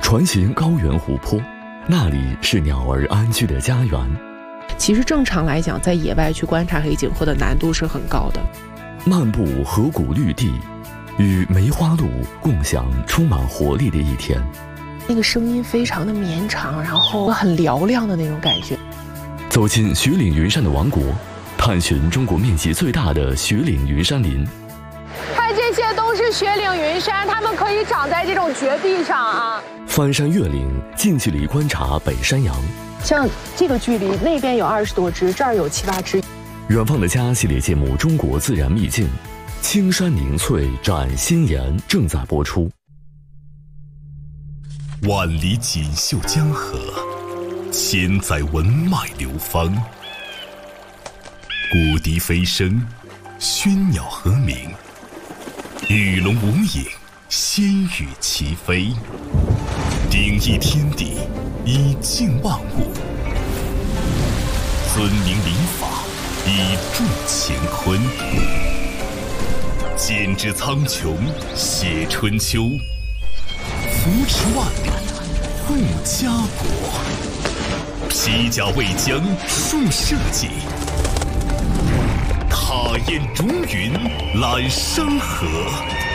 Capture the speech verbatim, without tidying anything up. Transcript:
船行高原湖泊，那里是鸟儿安居的家园。 其实正常来讲，在野外去观察黑颈鹤的难度是很高的。 漫步河谷绿地，与梅花鹿共享充满活力的一天。 那个声音非常的绵长，然后很嘹亮的那种感觉。 走进雪岭云杉的王国，探寻中国面积最大的雪岭云杉林。 看，这些都是雪岭云杉，它们可以长在这种绝壁上啊。 翻山越岭，近距离观察北山羊。 像这个距离，那边有二十多只，这儿有七八只。 远方的家系列节目《中国自然秘境》，青山凝翠展新颜正在播出。 万里锦绣江河，千载文脉流芳。古笛飞声，喧鸟和鸣，鱼龙无影，仙羽齐飞。顶一天地，以静万物；尊明礼法，以助乾坤。剪纸苍穹，写春秋；扶持万里，护家国。披甲为将，树社稷；踏烟逐云，揽山河。